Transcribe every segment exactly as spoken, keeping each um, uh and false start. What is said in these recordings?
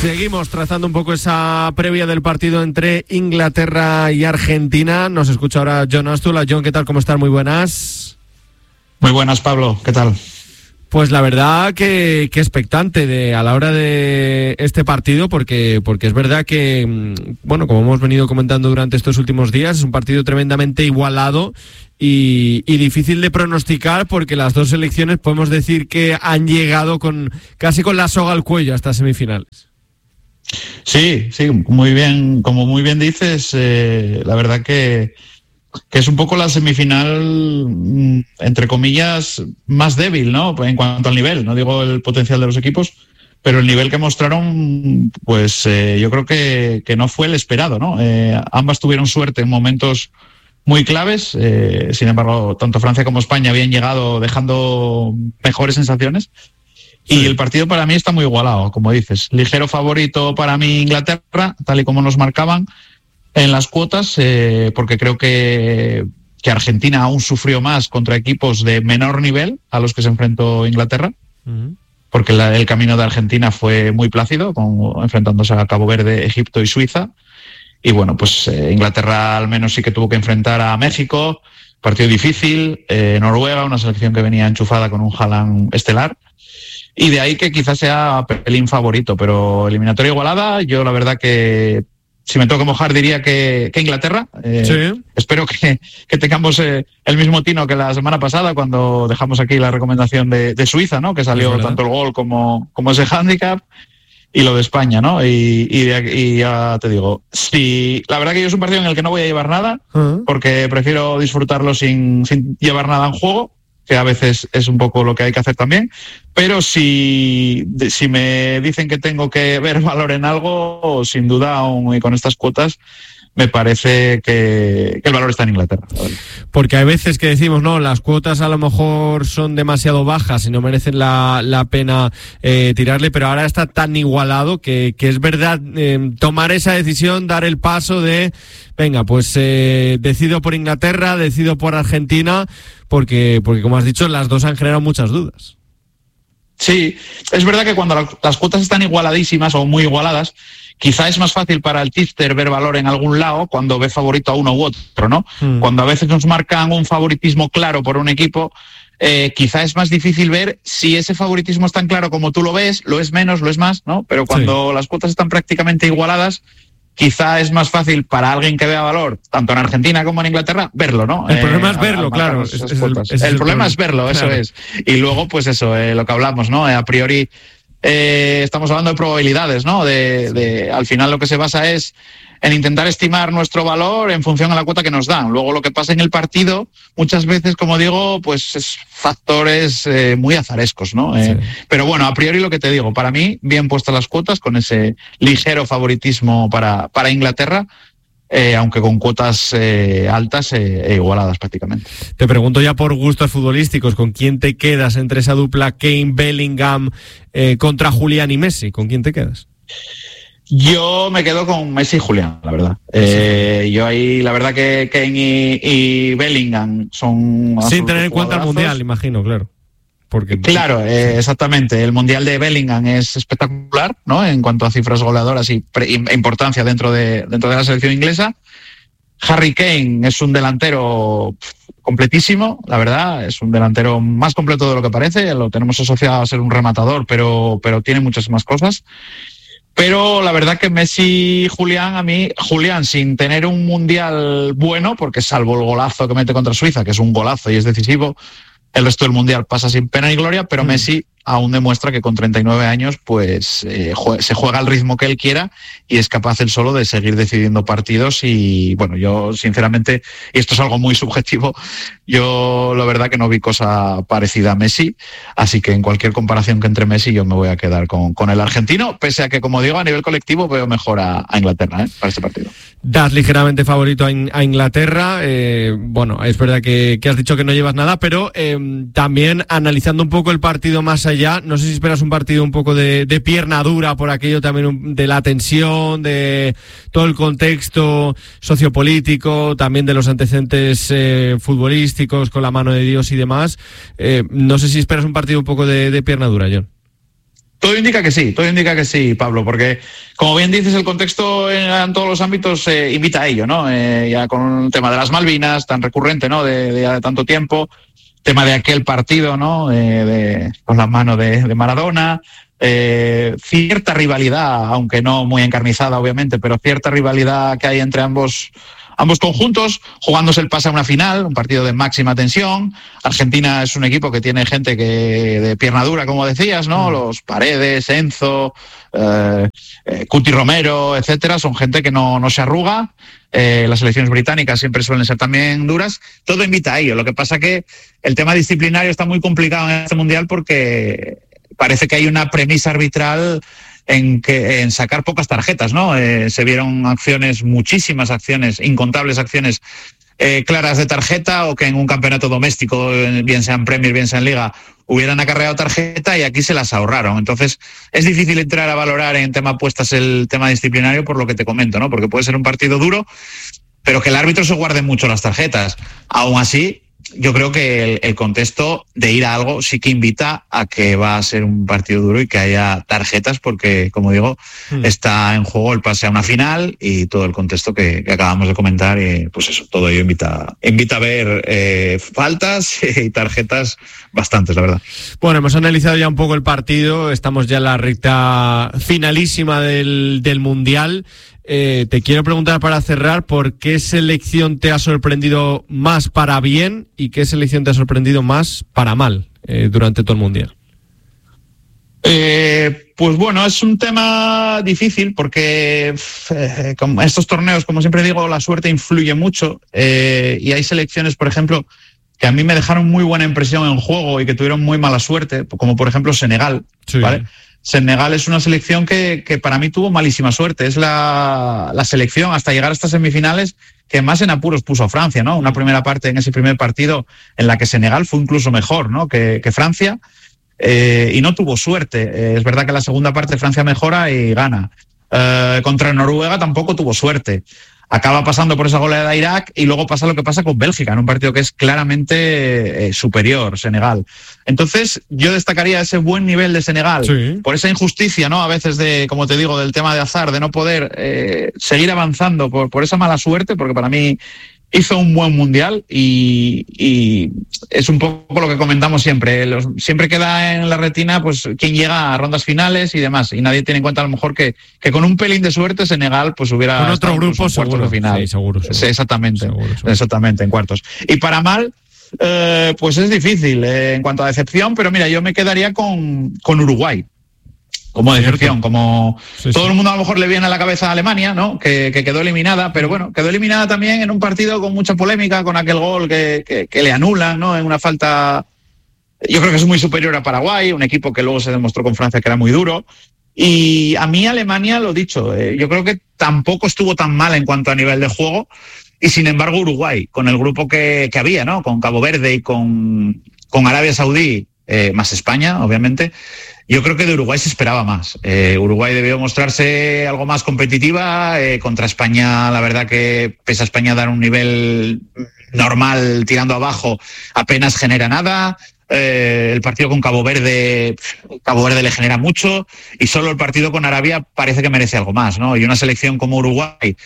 Seguimos trazando un poco esa previa del partido entre Inglaterra y Argentina. Nos escucha ahora Jon Astula. Jon, ¿qué tal? ¿Cómo estás? Muy buenas. Muy buenas, Pablo. ¿Qué tal? Pues la verdad que, que expectante de, a la hora de este partido, porque, porque es verdad que, bueno, como hemos venido comentando durante estos últimos días, es un partido tremendamente igualado y, y difícil de pronosticar, porque las dos selecciones podemos decir que han llegado con casi con la soga al cuello hasta semifinales. Sí, sí, muy bien, como muy bien dices, eh, la verdad que que es un poco la semifinal, entre comillas, más débil, ¿no? En cuanto al nivel, no digo el potencial de los equipos, pero el nivel que mostraron, pues eh, yo creo que, que no fue el esperado, ¿no? Eh, ambas tuvieron suerte en momentos muy claves, eh, sin embargo, tanto Francia como España habían llegado dejando mejores sensaciones. Y sí, el partido para mí está muy igualado, como dices. Ligero favorito para mí Inglaterra, tal y como nos marcaban en las cuotas, eh, porque creo que, que Argentina aún sufrió más contra equipos de menor nivel a los que se enfrentó Inglaterra, uh-huh. porque la, el camino de Argentina fue muy plácido, con, enfrentándose a Cabo Verde, Egipto y Suiza. Y bueno, pues eh, Inglaterra al menos sí que tuvo que enfrentar a México, partido difícil, eh, Noruega, una selección que venía enchufada con un Haaland estelar. Y de ahí que quizás sea pelín favorito, pero eliminatoria igualada, yo la verdad que si me tengo que mojar diría que, que Inglaterra. Eh, sí. Espero que, que tengamos eh, el mismo tino que la semana pasada cuando dejamos aquí la recomendación de, de Suiza, ¿no? Que salió tanto el gol como, como ese hándicap, y lo de España, ¿no? Y, y, de, y ya te digo, sí, la verdad que yo es un partido en el que no voy a llevar nada, uh-huh. porque prefiero disfrutarlo sin, sin llevar nada en juego, que a veces es un poco lo que hay que hacer también, pero si, si me dicen que tengo que ver valor en algo, sin duda, aún y con estas cuotas, me parece que, que el valor está en Inglaterra. Porque hay veces que decimos, no, las cuotas a lo mejor son demasiado bajas y no merecen la, la pena eh, tirarle, pero ahora está tan igualado que, que es verdad eh, tomar esa decisión, dar el paso de, venga, pues eh, decido por Inglaterra, decido por Argentina, porque, porque como has dicho, las dos han generado muchas dudas. Sí, es verdad que cuando la, las cuotas están igualadísimas o muy igualadas, quizá es más fácil para el tipster ver valor en algún lado cuando ve favorito a uno u otro, ¿no? Mm. Cuando a veces nos marcan un favoritismo claro por un equipo, eh, quizá es más difícil ver si ese favoritismo es tan claro como tú lo ves, lo es menos, lo es más, ¿no? Pero cuando sí. las cuotas están prácticamente igualadas, quizá es más fácil para alguien que vea valor, tanto en Argentina como en Inglaterra, verlo, ¿no? El eh, problema es verlo, a, a claro. Es, es el, el, es el el problema es verlo, eso claro. es. Y luego, pues eso, eh, lo que hablamos, ¿no? Eh, a priori, eh, estamos hablando de probabilidades, ¿no? De, de, al final lo que se basa es en intentar estimar nuestro valor en función a la cuota que nos dan. Luego lo que pasa en el partido, muchas veces, como digo, pues es factores eh, muy azarescos, ¿no? Eh, sí. Pero bueno, a priori lo que te digo, para mí, bien puestas las cuotas, con ese ligero favoritismo para, para Inglaterra, eh, aunque con cuotas eh, altas e eh, igualadas prácticamente. Te pregunto ya por gustos futbolísticos, ¿con quién te quedas entre esa dupla Kane-Bellingham eh, contra Julián y Messi? ¿Con quién te quedas? Yo me quedo con Messi y Julián, la verdad. Eh, yo ahí, la verdad que Kane y, y Bellingham son... Sin tener en cuenta el Mundial, imagino, claro. Porque... Claro, eh, exactamente. El Mundial de Bellingham es espectacular, ¿no? En cuanto a cifras goleadoras y pre- importancia dentro de, dentro de la selección inglesa. Harry Kane es un delantero completísimo, la verdad. Es un delantero más completo de lo que parece. Lo tenemos asociado a ser un rematador, pero, pero tiene muchas más cosas. Pero la verdad que Messi y Julián, a mí, Julián sin tener un mundial bueno, porque salvo el golazo que mete contra Suiza, que es un golazo y es decisivo, el resto del mundial pasa sin pena ni gloria, pero mm. Messi aún demuestra que con treinta y nueve años pues eh, jue- se juega al ritmo que él quiera y es capaz él solo de seguir decidiendo partidos. Y bueno, yo sinceramente, y esto es algo muy subjetivo, yo la verdad que no vi cosa parecida a Messi, así que en cualquier comparación que entre Messi yo me voy a quedar con, con el argentino, pese a que, como digo, a nivel colectivo veo mejor a, a Inglaterra ¿eh? para este partido. Das ligeramente favorito a, in- a Inglaterra, eh, bueno, es verdad que, que has dicho que no llevas nada, pero eh, también analizando un poco el partido más allá, no sé si esperas un partido un poco de, de pierna dura por aquello también de la tensión, de todo el contexto sociopolítico, también de los antecedentes eh, futbolísticos con la mano de Dios y demás. Eh, no sé si esperas un partido un poco de, de pierna dura, Jon. Todo indica que sí, todo indica que sí, Pablo, porque como bien dices, el contexto en, en todos los ámbitos eh, invita a ello, ¿no? Eh, ya con el tema de las Malvinas, tan recurrente, ¿no? De, de, de tanto tiempo, tema de aquel partido, ¿no? Eh, de, con la mano de, de Maradona, eh, cierta rivalidad, aunque no muy encarnizada, obviamente, pero cierta rivalidad que hay entre ambos. Ambos conjuntos, jugándose el pase a una final, un partido de máxima tensión. Argentina es un equipo que tiene gente que de pierna dura, como decías, ¿no? Los Paredes, Enzo, eh, eh, Cuti Romero, etcétera, son gente que no, no se arruga. Eh, las selecciones británicas siempre suelen ser también duras. Todo invita a ello. Lo que pasa que el tema disciplinario está muy complicado en este mundial porque parece que hay una premisa arbitral en que en sacar pocas tarjetas, ¿no? Eh, se vieron acciones, muchísimas acciones, incontables acciones eh, claras de tarjeta, o que en un campeonato doméstico, bien sea en Premier, bien sea en Liga, hubieran acarreado tarjeta y aquí se las ahorraron. Entonces es difícil entrar a valorar en tema apuestas el tema disciplinario por lo que te comento, ¿no? Porque puede ser un partido duro, pero que el árbitro se guarde mucho las tarjetas. Aún así, yo creo que el, el contexto de ir a algo sí que invita a que va a ser un partido duro y que haya tarjetas, porque, como digo, mm. está en juego el pase a una final y todo el contexto que, que acabamos de comentar, y pues eso, todo ello invita, invita a ver eh, faltas y tarjetas bastantes, la verdad. Bueno, hemos analizado ya un poco el partido, estamos ya en la recta finalísima del, del Mundial. Eh, te quiero preguntar para cerrar, ¿por qué selección te ha sorprendido más para bien y qué selección te ha sorprendido más para mal eh, durante todo el Mundial? Eh, pues bueno, es un tema difícil porque eh, como estos torneos, como siempre digo, la suerte influye mucho eh, y hay selecciones, por ejemplo, que a mí me dejaron muy buena impresión en juego y que tuvieron muy mala suerte, como por ejemplo Senegal, sí. ¿Vale? Senegal es una selección que, que para mí tuvo malísima suerte. Es la, la selección, hasta llegar a estas semifinales, que más en apuros puso a Francia, ¿no? Una primera parte en ese primer partido en la que Senegal fue incluso mejor, ¿no? que, que Francia, eh, y no tuvo suerte. Eh, es verdad que en la segunda parte Francia mejora y gana. Eh, contra Noruega tampoco tuvo suerte. Acaba pasando por esa goleada de Irak y luego pasa lo que pasa con Bélgica, en un partido que es claramente eh, superior, Senegal. Entonces, yo destacaría ese buen nivel de Senegal, sí. Por esa injusticia, ¿no? A veces de, como te digo, del tema de azar, de no poder eh, seguir avanzando por, por esa mala suerte, porque para mí hizo un buen mundial y, y es un poco lo que comentamos siempre. Los, siempre queda en la retina pues quién llega a rondas finales y demás, y nadie tiene en cuenta a lo mejor que, que con un pelín de suerte Senegal pues hubiera con otro grupo en seguro, de final. Sí, seguro, seguro. Sí, exactamente, seguro, seguro. exactamente, en cuartos. Y para mal, eh, pues es difícil eh, en cuanto a decepción, pero mira, yo me quedaría con, con Uruguay. Como decepción, como sí, todo sí. el mundo a lo mejor le viene a la cabeza a Alemania, ¿no? Que, que quedó eliminada, pero bueno, quedó eliminada también en un partido con mucha polémica, con aquel gol que, que, que le anulan, ¿no? En una falta, yo creo que es muy superior a Paraguay, un equipo que luego se demostró con Francia que era muy duro. Y a mí Alemania, lo dicho, eh, yo creo que tampoco estuvo tan mal en cuanto a nivel de juego, y sin embargo Uruguay, con el grupo que, que había, ¿no? Con Cabo Verde y con, con Arabia Saudí, eh, más España, obviamente. Yo creo que de Uruguay se esperaba más. Eh, Uruguay debió mostrarse algo más competitiva. Eh, contra España, la verdad que pese a España dar un nivel normal tirando abajo, apenas genera nada. Eh, el partido con Cabo Verde, Cabo Verde le genera mucho, y solo el partido con Arabia parece que merece algo más, ¿no? Y una selección como Uruguay,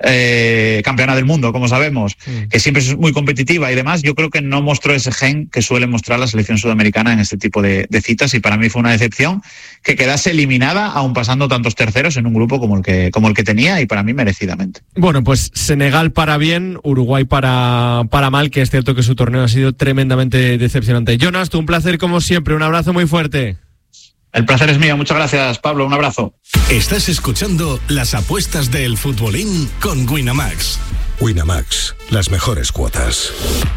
Eh, campeona del mundo, como sabemos, mm. que siempre es muy competitiva y demás, yo creo que no mostró ese gen que suele mostrar la selección sudamericana en este tipo de, de citas, y para mí fue una decepción que quedase eliminada aún pasando tantos terceros en un grupo como el que como el que tenía, y para mí merecidamente. Bueno, pues Senegal para bien, Uruguay para, para mal, que es cierto que su torneo ha sido tremendamente decepcionante. Jonas, tú un placer como siempre, un abrazo muy fuerte. El placer es mío, muchas gracias, Pablo, un abrazo. Estás escuchando las apuestas del futbolín con Winamax. Winamax, las mejores cuotas.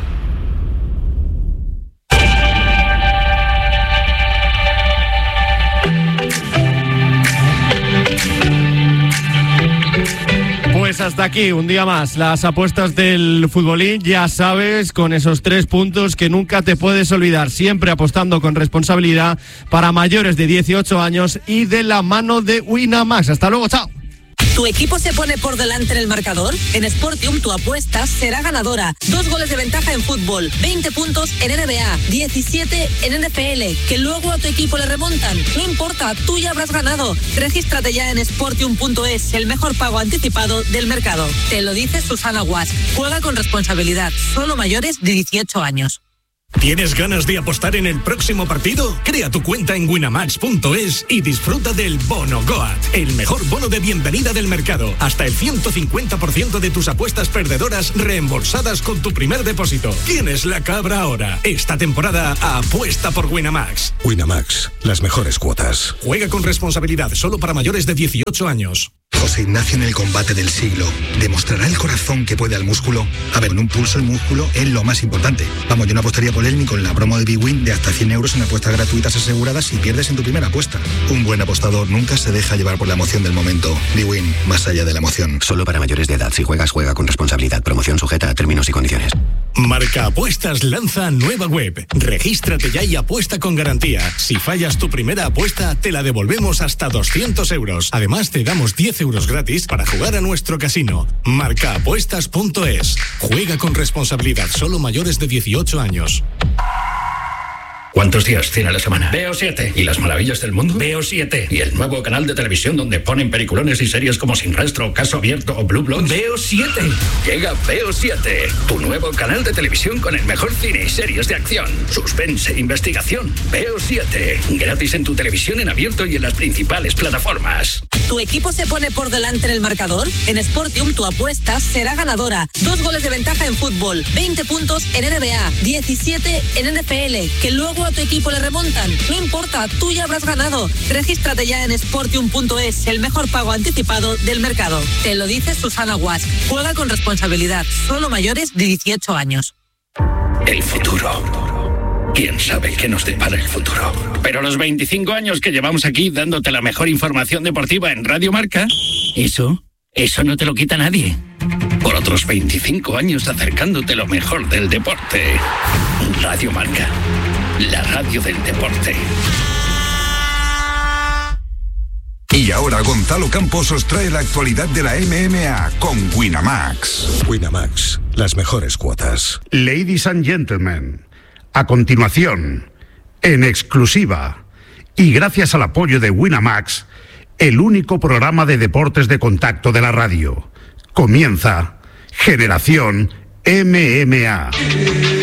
Pues hasta aquí, un día más, las apuestas del futbolín, ya sabes, con esos tres puntos que nunca te puedes olvidar, siempre apostando con responsabilidad para mayores de dieciocho años y de la mano de Winamax. Hasta luego, chao. ¿Tu equipo se pone por delante en el marcador? En Sportium tu apuesta será ganadora. Dos goles de ventaja en fútbol, veinte puntos en N B A, diecisiete en N F L, que luego a tu equipo le remontan. No importa, tú ya habrás ganado. Regístrate ya en sportium punto es, el mejor pago anticipado del mercado. Te lo dice Susana Guas. Juega con responsabilidad. Solo mayores de dieciocho años. ¿Tienes ganas de apostar en el próximo partido? Crea tu cuenta en winamax punto es y disfruta del Bono Goat, el mejor bono de bienvenida del mercado. Hasta el ciento cincuenta por ciento de tus apuestas perdedoras reembolsadas con tu primer depósito. ¿Quién es la cabra ahora? Esta temporada apuesta por Winamax. Winamax, las mejores cuotas. Juega con responsabilidad, solo para mayores de dieciocho años. José Ignacio en el combate del siglo. ¿Demostrará el corazón que puede al músculo? A ver, en un pulso el músculo es lo más importante. Vamos, yo no apostaría por él ni con la promo de BWin de hasta cien euros en apuestas gratuitas aseguradas si pierdes en tu primera apuesta. Un buen apostador nunca se deja llevar por la emoción del momento. BWin, más allá de la emoción. Solo para mayores de edad. Si juegas, juega con responsabilidad. Promoción sujeta a términos y condiciones. Marca Apuestas lanza nueva web. Regístrate ya y apuesta con garantía. Si fallas tu primera apuesta, te la devolvemos hasta doscientos euros. Además, te damos diez euros gratis para jugar a nuestro casino. Marca Apuestas punto es. Juega con responsabilidad. Solo mayores de dieciocho años. ¿Cuántos días tiene la semana? Veo siete. ¿Y las maravillas del mundo? Veo siete. ¿Y el nuevo canal de televisión donde ponen peliculones y series como Sin Rastro, Caso Abierto o Blue Bloods? Veo siete. Llega Veo siete, tu nuevo canal de televisión con el mejor cine y series de acción, suspense, investigación. Veo siete. Gratis en tu televisión en abierto y en las principales plataformas. ¿Tu equipo se pone por delante en el marcador? En Sportium tu apuesta será ganadora. Dos goles de ventaja en fútbol, veinte puntos en N B A, diecisiete en N F L, que luego a tu equipo le remontan. No importa, tú ya habrás ganado. Regístrate ya en sportium punto es, el mejor pago anticipado del mercado. Te lo dice Susana Guas. Juega con responsabilidad. Solo mayores de dieciocho años. El futuro. ¿Quién sabe qué nos depara el futuro? Pero los veinticinco años que llevamos aquí dándote la mejor información deportiva en Radio Marca, eso, eso no te lo quita nadie. Por otros veinticinco años acercándote lo mejor del deporte. Radio Marca, la radio del deporte. Y ahora Gonzalo Campos os trae la actualidad de la M M A con Winamax. Winamax, las mejores cuotas. Ladies and gentlemen, a continuación, en exclusiva, y gracias al apoyo de Winamax, el único programa de deportes de contacto de la radio. Comienza Generación M M A.